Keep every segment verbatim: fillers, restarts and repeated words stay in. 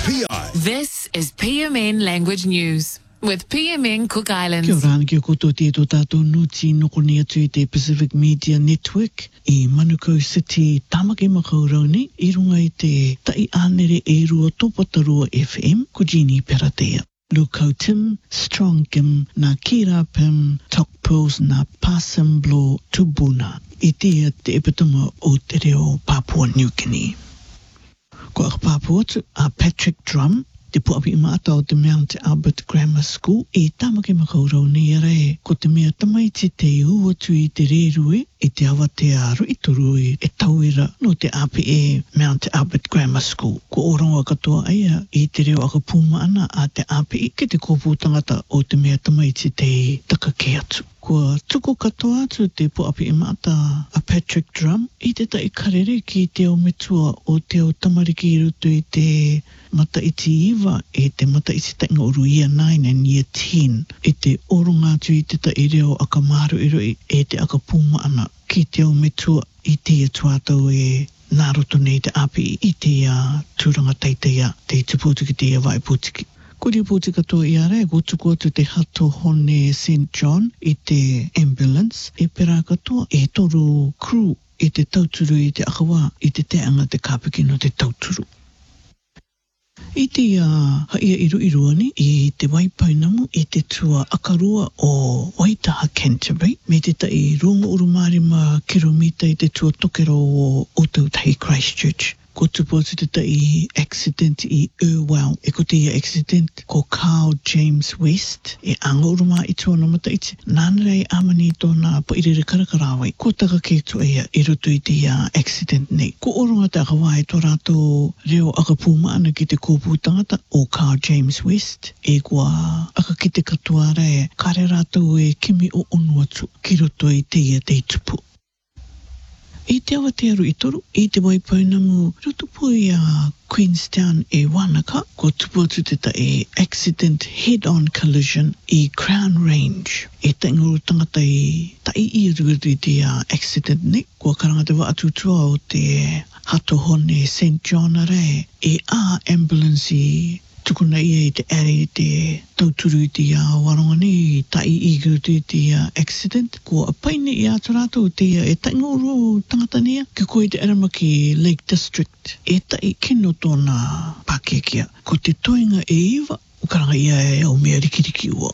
P I. This is P M N Language News with P M N Cook Islands. Kia ora ki o koto te to tātou nuti nokoni atu i te Pacific Media Network i Manukau City, Tamaki Makaurau i runga i te tai ānere e rua tōpatarua F M, ko Jeannie Peratea. Lukau Tim, Strong Kim, na Kira Pim, Tok Pearls, na Pasam Blo Tubuna. I tia te epitoma o te reo Papua New Guinea. Ko a Papua tu a Patrick Drum, te puapi imata o te Mount Albert Grammar School, i Tamaki Makaurau ni re, ko te mea tamaiti te uatu i te rerue, i te awa te aru i turui, e tauira no te A P E Mount Albert Grammar School. Ko oronga katoa aia, i te reo aka puma ana a te A P E, ke te kōpū tangata o te mea tamaiti te taka ke atu. Ko tuku katoa atu te puapi imata a Patrick Drum, i te tai karere ki te o metua o te o tamariki i rutu i te mata iti iwa, e te mata iti tainga uru year nine and year ten, i te oronga atu i te tai reo aka maru i roi, e te aka puma ana ki te o metua i te atuatau e nāroto nei te api i te uh, tūranga teitea, te tuputiki te ia waiputiki. Ko te pūtika tō i are, ko tuku atu te hato hone Saint John i te ambulance, e pera katoa e toru crew i te tauturu i te akawa, i te teanga te kāpiki no te tauturu. I te uh, haia iru iruani, i te waipainamu, i te tua akarua o Waitaha Canterbury, me te tai runga urumārima kilomita i te tua tokero o Otautahi Christchurch. Ko tupu atu te tai accident i Irwell, e ko te ia accident ko Carl James West, e anga uruma i tōna mataiti, nānerei amani tōna pa irere karakarawai, ko taka ke tu ea i roto i te ia accident nei. Ko oronga te akawai tō rātou reo aka pūma ana ki te kōpū tangata o Carl James West, e kua aka ki te katoa rea, kare rātou e kimi o onuatu ki roto i te ia te tupu. I te awa te aru i toru, i te waipainamu rotupu i a Queenstown e Wanaka, ko tupu atu te ta e accident head-on collision i Crown Range. E tainguru tangata i tai i rurutu i te uh, accident ne, ko karanga te wa atutua o te hato hone Saint John are, e a ambulance i tukuna ia i te are i te tauturu i te uh, warongani i tai i rurutu i te uh, accident, ko a paine i aturatu te uh, e tainguru tangata nia, ke koe te Aramaki Lake District, e tai kino tōna Pākehā, ko te toinga e iwa, o karanga ia e au mea rikiriki ua.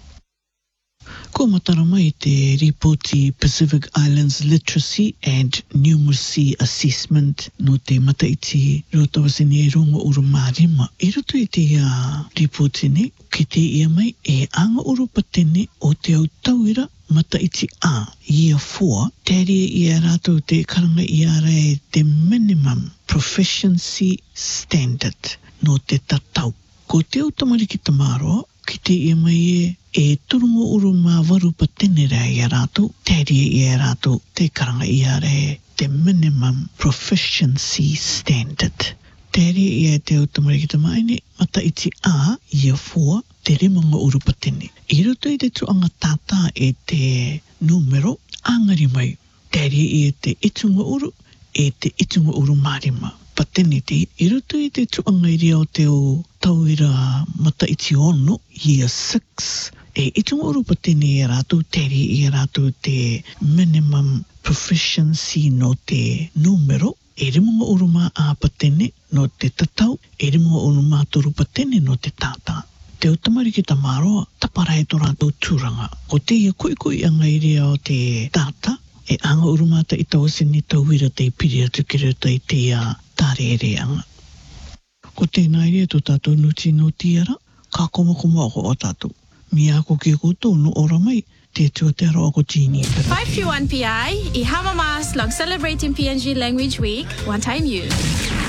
Ko matara mai te ripoti Pacific Islands Literacy and Numeracy Assessment no te mataiti rotawasini e runga uru mārima. I roto i te uh, ripoti ne, ki te ia mai e anga uru patene o te au tauira mataiti a, year four, tere i a rātou te karanga i a rai te minimum proficiency standard no te tatau. Ko te au tamariki tamaro, ki te ia mai e e turungo uru mā waru patene rea i a rātou, tere i a rātou te karanga i a rai te minimum proficiency standard. Tere i a te au tamariki tamaine, mataiti a, year four, te remanga uru patene. I roto i te tuanga tata e te numero, angari mai. Tere i a te itunga uru, e te itunga uru marima. Patene te, i roto i te tuanga i rea o te o tauira mataiti ono, year six, e itunga uru patene i a rātou, tere i a rātou te minimum proficiency no te numero, e remanga uru mā a patene no te tatau, e remanga uru mā toru patene no te tata. Te o tamariki tamaroa, taparai tō rātou tūranga. Ko te ia kui kui anga i rea o te tata, e anga urumata i tawasini tauira te piri atu ki rata i te uh, tārere anga. Ko tēnā i rea tō tātou nuti no tiara, ka koma koma ako o tātou. Mi ako ki koutou no ora mai, te tua te aro ako Jeannie Peratea. five three one P I, i hama mas long celebrating P N G Language Week, one time use.